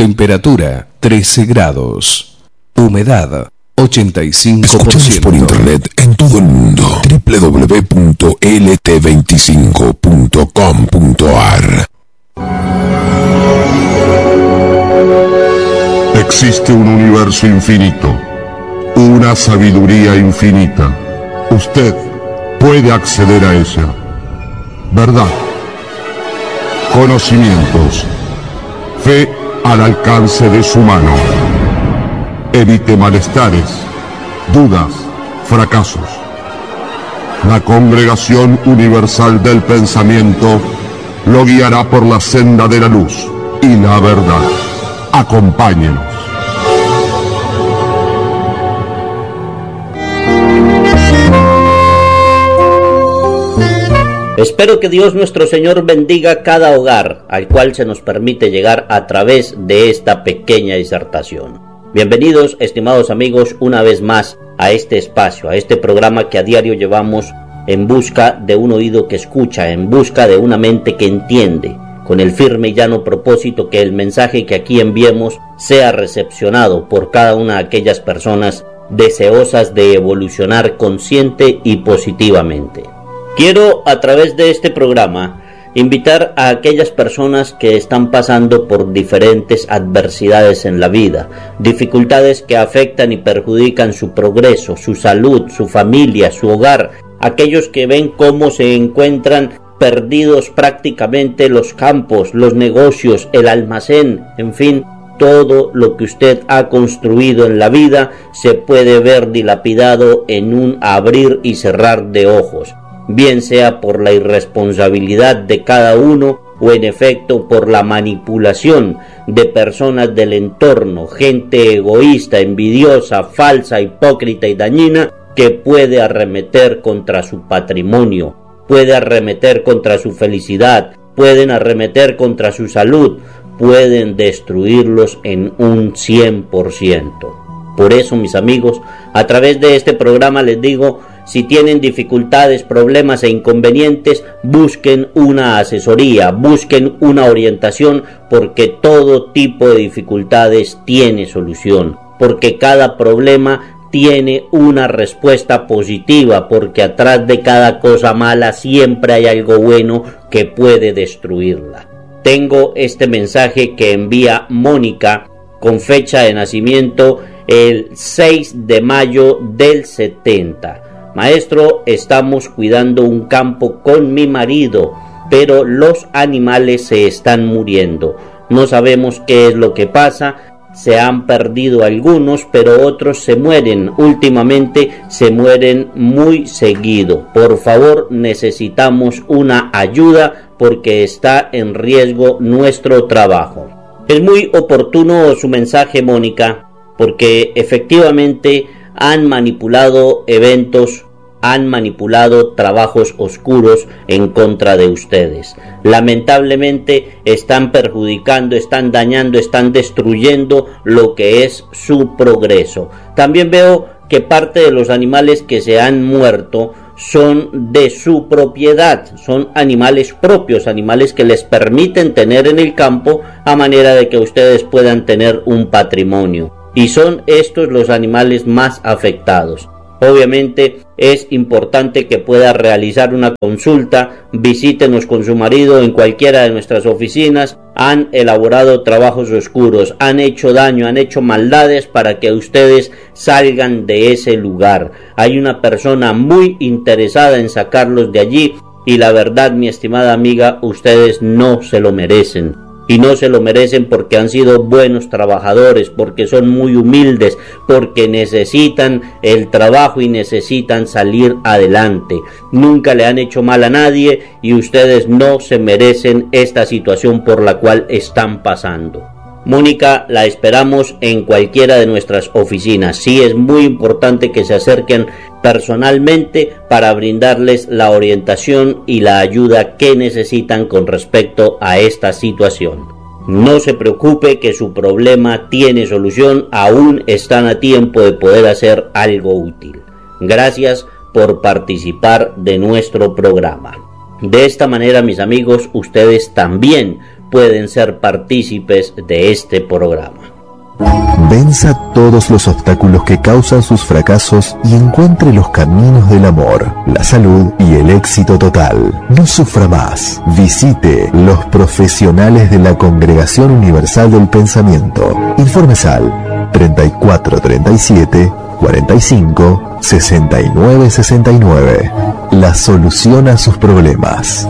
Temperatura 13 grados. Humedad 85%. Escúchanos por internet en todo el mundo. www.lt25.com.ar. Existe un universo infinito, una sabiduría infinita. Usted puede acceder a ella. Verdad, conocimientos, fe al alcance de su mano. Evite malestares, dudas, fracasos. La Congregación Universal del Pensamiento lo guiará por la senda de la luz y la verdad. Acompáñenos. Espero que Dios nuestro Señor bendiga cada hogar al cual se nos permite llegar a través de esta pequeña disertación. Bienvenidos, estimados amigos, una vez más a este espacio, a este programa que a diario llevamos en busca de un oído que escucha, en busca de una mente que entiende, con el firme y llano propósito que el mensaje que aquí enviemos sea recepcionado por cada una de aquellas personas deseosas de evolucionar consciente y positivamente. Quiero, a través de este programa, invitar a aquellas personas que están pasando por diferentes adversidades en la vida, dificultades que afectan y perjudican su progreso, su salud, su familia, su hogar, aquellos que ven cómo se encuentran perdidos prácticamente los campos, los negocios, el almacén, en fin, todo lo que usted ha construido en la vida se puede ver dilapidado en un abrir y cerrar de ojos, bien sea por la irresponsabilidad de cada uno o en efecto por la manipulación de personas del entorno, gente egoísta, envidiosa, falsa, hipócrita y dañina que puede arremeter contra su patrimonio, puede arremeter contra su felicidad, pueden arremeter contra su salud, pueden destruirlos en un 100%. Por eso, mis amigos, a través de este programa les digo, si tienen dificultades, problemas e inconvenientes, busquen una asesoría, busquen una orientación, porque todo tipo de dificultades tiene solución, porque cada problema tiene una respuesta positiva, porque atrás de cada cosa mala siempre hay algo bueno que puede destruirla. Tengo este mensaje que envía Mónica con fecha de nacimiento el 6 de mayo del 70. Maestro, estamos cuidando un campo con mi marido, pero los animales se están muriendo. No sabemos qué es lo que pasa. Se han perdido algunos, pero otros se mueren. Últimamente se mueren muy seguido. Por favor, necesitamos una ayuda porque está en riesgo nuestro trabajo. Es muy oportuno su mensaje, Mónica, porque efectivamente han manipulado eventos, han manipulado trabajos oscuros en contra de ustedes. Lamentablemente están perjudicando, están dañando, están destruyendo lo que es su progreso. También veo que parte de los animales que se han muerto son de su propiedad, son animales propios, animales que les permiten tener en el campo a manera de que ustedes puedan tener un patrimonio. Y son estos los animales más afectados. Obviamente es importante que pueda realizar una consulta, visítenos con su marido en cualquiera de nuestras oficinas. Han elaborado trabajos oscuros, han hecho daño, han hecho maldades para que ustedes salgan de ese lugar. Hay una persona muy interesada en sacarlos de allí y la verdad, mi estimada amiga, ustedes no se lo merecen. Y no se lo merecen porque han sido buenos trabajadores, porque son muy humildes, porque necesitan el trabajo y necesitan salir adelante. Nunca le han hecho mal a nadie y ustedes no se merecen esta situación por la cual están pasando. Mónica, la esperamos en cualquiera de nuestras oficinas. Sí, es muy importante que se acerquen personalmente para brindarles la orientación y la ayuda que necesitan con respecto a esta situación. No se preocupe que su problema tiene solución, aún están a tiempo de poder hacer algo útil. Gracias por participar de nuestro programa. De esta manera, mis amigos, ustedes también pueden ser partícipes de este programa. Venza todos los obstáculos que causan sus fracasos y encuentre los caminos del amor, la salud y el éxito total. No sufra más. Visite los profesionales de la Congregación Universal del Pensamiento. Informes al 3437 45 69 69. La solución a sus problemas.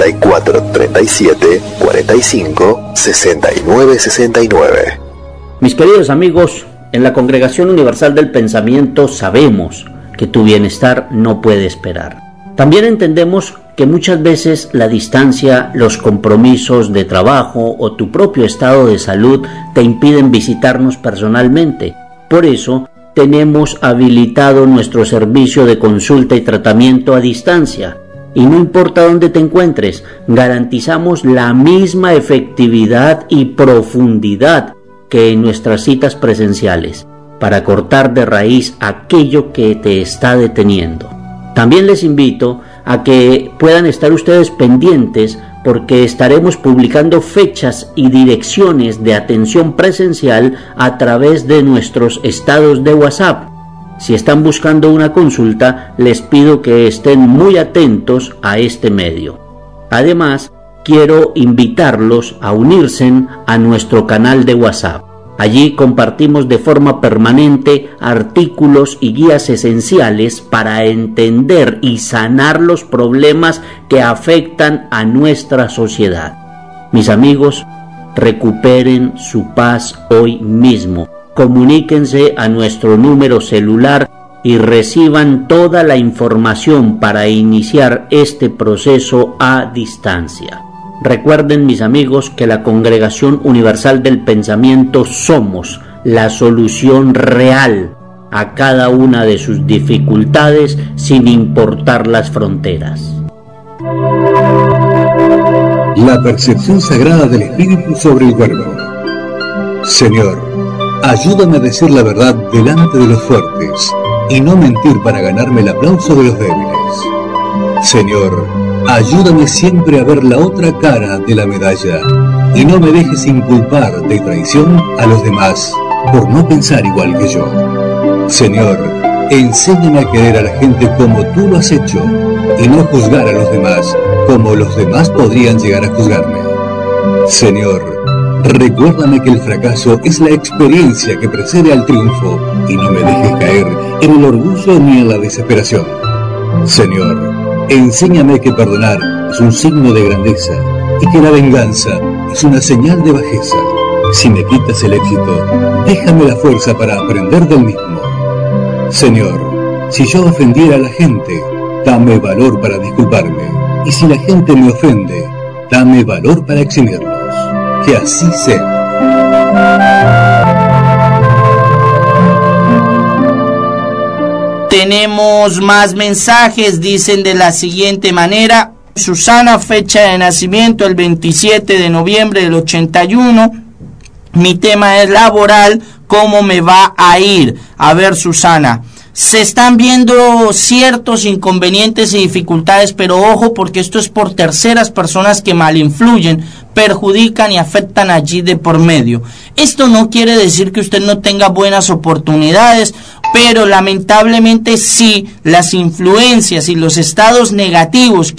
3437 45 69 69. Mis queridos amigos, en la Congregación Universal del Pensamiento sabemos que tu bienestar no puede esperar. También entendemos que muchas veces la distancia, los compromisos de trabajo o tu propio estado de salud te impiden visitarnos personalmente. Por eso, tenemos habilitado nuestro servicio de consulta y tratamiento a distancia. Y no importa dónde te encuentres, garantizamos la misma efectividad y profundidad que en nuestras citas presenciales, para cortar de raíz aquello que te está deteniendo. También les invito a que puedan estar ustedes pendientes, porque estaremos publicando fechas y direcciones de atención presencial a través de nuestros estados de WhatsApp. Si están buscando una consulta, les pido que estén muy atentos a este medio. Además, quiero invitarlos a unirse a nuestro canal de WhatsApp. Allí compartimos de forma permanente artículos y guías esenciales para entender y sanar los problemas que afectan a nuestra sociedad. Mis amigos, recuperen su paz hoy mismo. Comuníquense a nuestro número celular y reciban toda la información para iniciar este proceso a distancia. Recuerden, mis amigos, que la Congregación Universal del Pensamiento somos la solución real a cada una de sus dificultades, sin importar las fronteras. La percepción sagrada del espíritu sobre el cuerpo. Señor, ayúdame a decir la verdad delante de los fuertes y no mentir para ganarme el aplauso de los débiles. Señor, ayúdame siempre a ver la otra cara de la medalla y no me dejes inculpar de traición a los demás por no pensar igual que yo. Señor, enséñame a querer a la gente como tú lo has hecho y no juzgar a los demás como los demás podrían llegar a juzgarme. Señor, recuérdame que el fracaso es la experiencia que precede al triunfo y no me dejes caer en el orgullo ni en la desesperación. Señor, enséñame que perdonar es un signo de grandeza y que la venganza es una señal de bajeza. Si me quitas el éxito, déjame la fuerza para aprender del mismo. Señor, si yo ofendiera a la gente, dame valor para disculparme. Y si la gente me ofende, dame valor para eximirlos. Que así sea. Tenemos más mensajes, dicen de la siguiente manera. Susana, fecha de nacimiento el 27 de noviembre del 81. Mi tema es laboral, ¿cómo me va a ir? A ver, Susana, se están viendo ciertos inconvenientes y dificultades, pero ojo, porque esto es por terceras personas que mal influyen, perjudican y afectan allí de por medio. Esto no quiere decir que usted no tenga buenas oportunidades, pero lamentablemente sí, las influencias y los estados negativos que